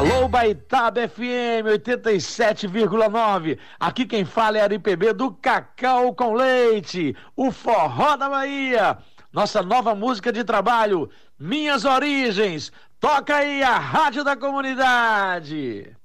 Alô, Baitaba FM 87,9. Aqui quem fala é Ari PB do Cacau com Leite, o forró da Bahia. Nossa nova música de trabalho, Minhas Origens. Toca aí a Rádio da Comunidade.